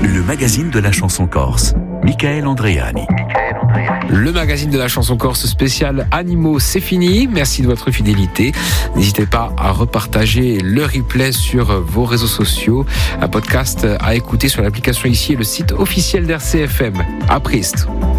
Le magazine de la chanson corse. Michael Andreani. Le magazine de la chanson corse spécial Animaux, c'est fini. Merci de votre fidélité. N'hésitez pas à repartager le replay sur vos réseaux sociaux. Un podcast à écouter sur l'application ici et le site officiel d'RCFM. À Priest.